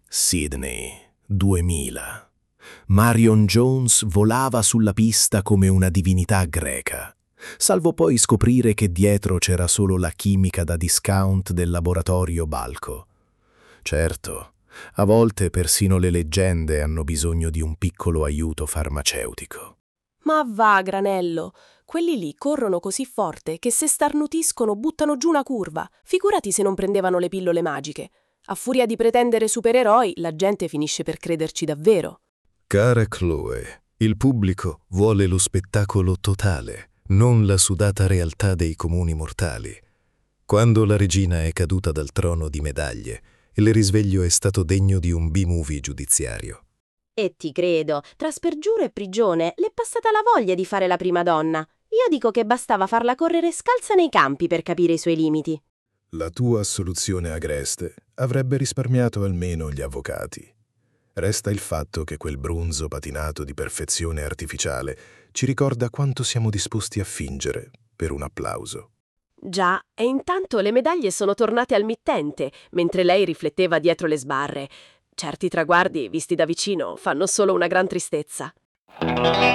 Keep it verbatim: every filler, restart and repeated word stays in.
Sydney, duemila. Marion Jones volava sulla pista come una divinità greca, salvo poi scoprire che dietro c'era solo la chimica da discount del laboratorio Balco. Certo, a volte persino le leggende hanno bisogno di un piccolo aiuto farmaceutico. Ma va, Granello, quelli lì corrono così forte che se starnutiscono buttano giù una curva. Figurati se non prendevano le pillole magiche. A furia di pretendere supereroi, la gente finisce per crederci davvero. Cara Chloe, il pubblico vuole lo spettacolo totale, non la sudata realtà dei comuni mortali. Quando la regina è caduta dal trono di medaglie, il risveglio è stato degno di un B-movie giudiziario. E ti credo, tra spergiuro e prigione le è passata la voglia di fare la prima donna. Io dico che bastava farla correre scalza nei campi per capire i suoi limiti. La tua assoluzione agreste avrebbe risparmiato almeno gli avvocati. Resta il fatto che quel bronzo patinato di perfezione artificiale ci ricorda quanto siamo disposti a fingere per un applauso. Già, e intanto le medaglie sono tornate al mittente, mentre lei rifletteva dietro le sbarre. Certi traguardi, visti da vicino, fanno solo una gran tristezza.